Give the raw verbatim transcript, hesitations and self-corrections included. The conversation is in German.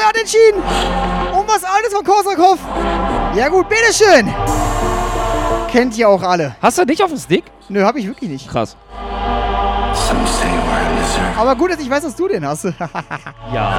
hat entschieden. Um was Altes von Korsakov. Ja gut, bitteschön. Kennt ihr auch alle. Hast du nicht auf dem Stick? Nö, hab ich wirklich nicht. Krass. Aber gut, dass ich weiß, dass du den hast. Ja.